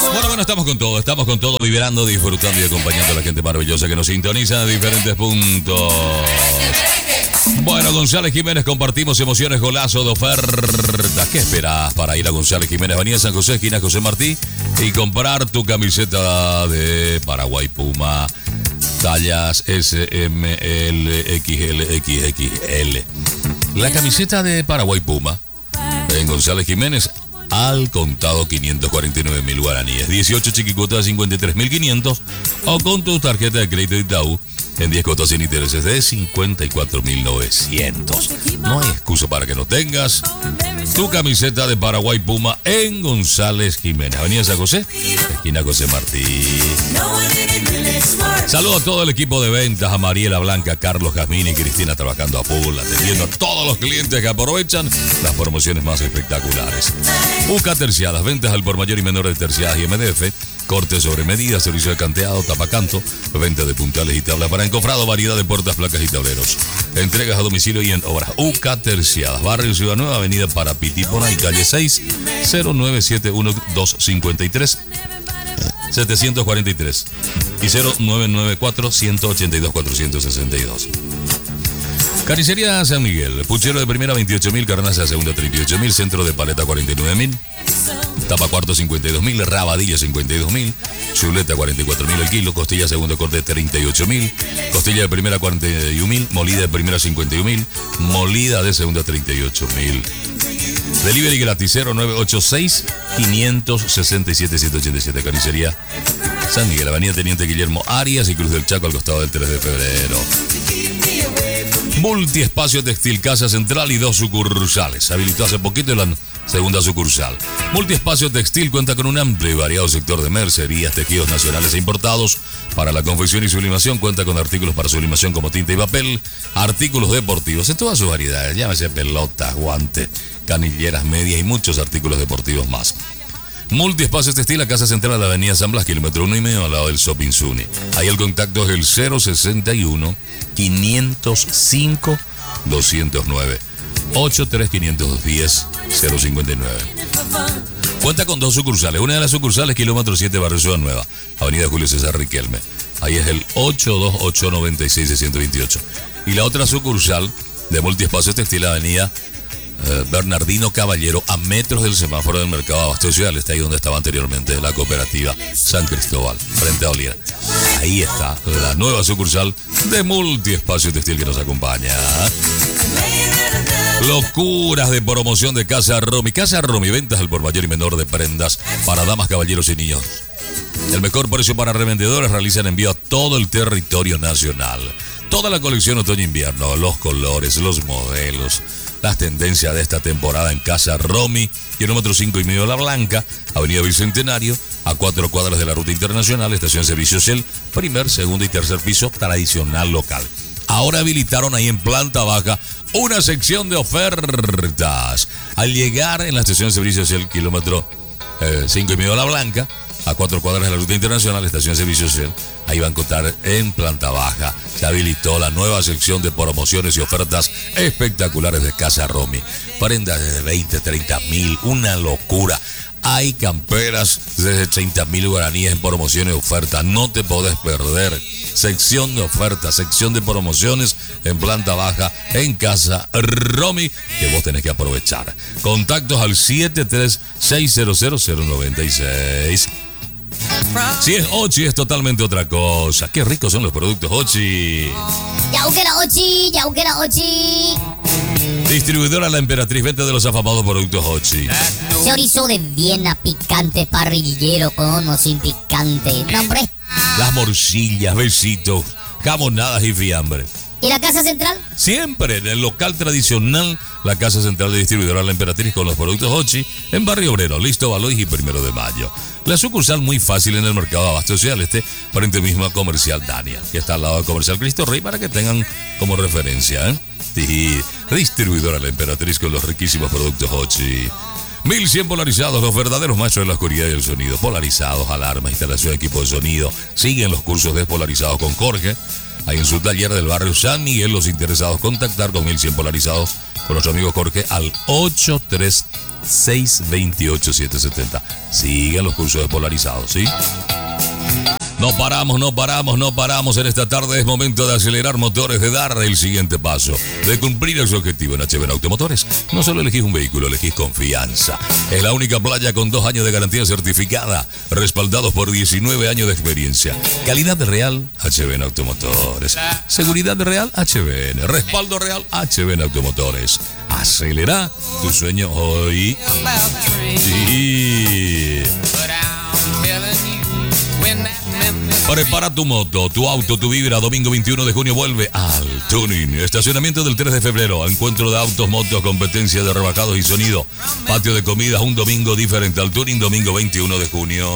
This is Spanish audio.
Bueno, estamos con todo, vibrando, disfrutando y acompañando a la gente maravillosa que nos sintoniza de diferentes puntos. Bueno, González Jiménez, compartimos emociones, golazo de oferta. ¿Qué esperas para ir a González Jiménez? Avenida San José, esquina José Martí, y comprar tu camiseta de Paraguay Puma, tallas S, M, L, XL, XXL. La camiseta de Paraguay Puma en González Jiménez al contado 549.000 guaraníes, 18 chiquicuotas de 53.500 o con tu tarjeta de crédito de Itaú en 10 cuotas sin intereses de 54.900. No hay excusa para que no tengas tu camiseta de Paraguay Puma en González Jiménez, Avenida San José, esquina José Martí. Saludo a todo el equipo de ventas, a Mariela Blanca, Carlos, Jazmín y Cristina trabajando a full, atendiendo a todos los clientes que aprovechan las promociones más espectaculares. Busca terciadas, ventas al por mayor y menor de terciadas y MDF, corte sobre medida, servicio de canteado, tapacanto, venta de puntales y tablas para encofrado, variedad de puertas, placas y tableros. Entregas a domicilio y en obras. UCA Terciadas, Barrio Ciudad Nueva, Avenida Parapitipona y calle 6, 0971-253. 743 y 0994-182-462. Carnicería San Miguel, puchero de primera 28.000, carnaza de segunda 38.000, centro de paleta 49.000, tapa cuarto 52.000, rabadilla 52.000, chuleta 44.000 el kilo, costilla segundo corte 38.000, costilla de primera 41.000, molida de primera 51.000, molida de segunda 38.000. Delivery gratis 0986-567-187. Carnicería San Miguel, Avenida Teniente Guillermo Arias y Cruz del Chaco al costado del 3 de febrero. Multiespacio Textil, Casa Central y 2 sucursales. Habilitó hace poquito la segunda sucursal. Multiespacio Textil cuenta con un amplio y variado sector de mercerías, tejidos nacionales e importados. Para la confección y sublimación cuenta con artículos para sublimación como tinta y papel, artículos deportivos en todas sus variedades, llámese pelotas, guantes, canilleras, medias y muchos artículos deportivos más. Multiespacio Textil, la Casa Central de la Avenida San Blas, kilómetro 1,5 al lado del Shopping Zuni. Ahí el contacto es el 061-505-209. 83-510-059. Cuenta con 2 sucursales. Una de las sucursales, kilómetro 7, Barrio Ciudad Nueva, Avenida Julio César Riquelme. Ahí es el 828-96-128. Y la otra sucursal de Multiespacio Textil, Avenida Bernardino Caballero, a metros del semáforo del mercado de Abasto Ciudad. Está ahí donde estaba anteriormente la cooperativa San Cristóbal, frente a Oliera. Ahí está la nueva sucursal de Multiespacio Textil que nos acompaña. Locuras de promoción de Casa Romy. Casa Romy, ventas al por mayor y menor de prendas para damas, caballeros y niños. El mejor precio para revendedores, realizan envío a todo el territorio nacional. Toda la colección otoño-invierno, los colores, los modelos, las tendencias de esta temporada en Casa Romy, kilómetro 5,5 La Blanca, Avenida Bicentenario, a 4 cuadras de la Ruta Internacional, estación Servicio Shell, primer, segundo y tercer piso, tradicional local. Ahora habilitaron ahí en planta baja una sección de ofertas. Al llegar en la estación de servicio Shell, kilómetro 5,5 La Blanca, a 4 cuadras de la Ruta Internacional, estación de servicio Shell, ahí va a encontrar en planta baja. Se habilitó la nueva sección de promociones y ofertas espectaculares de Casa Romy. Prendas de 20, 30 mil, una locura. Hay camperas desde 30.000 guaraníes en promociones y ofertas. No te podés perder. Sección de ofertas, sección de promociones en planta baja en Casa Romy, que vos tenés que aprovechar. Contactos al 736000096. Si es Ochi, es totalmente otra cosa. Qué ricos son los productos Ochi. Yauquera Ochi, Yauquera Ochi. Distribuidora La Emperatriz, venta de los afamados productos Ochi. Chorizo de Viena, picante, parrillero, con o sin picante. No, hombre. Las morcillas, besitos, jamonadas y fiambre. ¿Y la Casa Central? Siempre en el local tradicional, la Casa Central de Distribuidora La Emperatriz con los productos Ochi, en Barrio Obrero, Listo, Valois y 1 de Mayo. La sucursal muy fácil en el mercado de Abasto Social Este, frente mismo a Comercial Dania, que está al lado de Comercial Cristo Rey, para que tengan como referencia, ¿eh? Sí, Distribuidora La Emperatriz con los riquísimos productos Ochi. 1100 polarizados, los verdaderos maestros de la oscuridad y el sonido. Polarizados, alarmas, instalación, equipo de sonido. Siguen los cursos despolarizados con Jorge. Ahí en su taller del barrio San Miguel, los interesados contactar con 1100 polarizados con nuestro amigo Jorge al 628-770. Sigan los cursos de polarizados, ¿sí? No paramos en esta tarde. Es momento de acelerar motores, de dar el siguiente paso, de cumplir ese objetivo. En HB Automotores no solo elegís un vehículo, elegís confianza. Es la única playa con 2 años de garantía certificada, respaldados por 19 años de experiencia. Calidad real, HB Automotores. Seguridad real, HBN. Respaldo real, HB Automotores. Acelera tu sueño hoy. Sí. Prepara tu moto, tu auto, tu Vibra. Domingo 21 de junio vuelve al Tuning. Estacionamiento del 3 de febrero. Encuentro de autos, motos, competencia de rebajados y sonido. Patio de comidas, un domingo diferente al Tuning. Domingo 21 de junio.